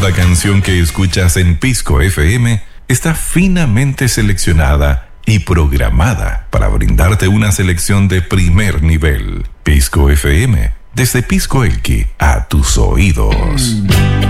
Cada canción que escuchas en Pisco FM está finamente seleccionada y programada para brindarte una selección de primer nivel. Pisco FM, desde Pisco Elqui a tus oídos.